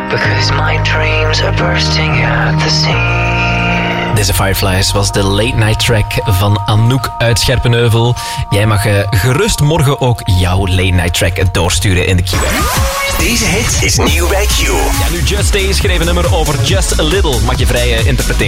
because my dreams are bursting at the seams. Deze Fireflies was de late night track van Anouk uit Scherpenheuvel. Jij mag gerust morgen ook jouw late night track doorsturen in de Q. Deze hit is nieuw bij Q. Ja, nu Just Stay, schreef een nummer over Just a Little. Mag je vrij interpreteren.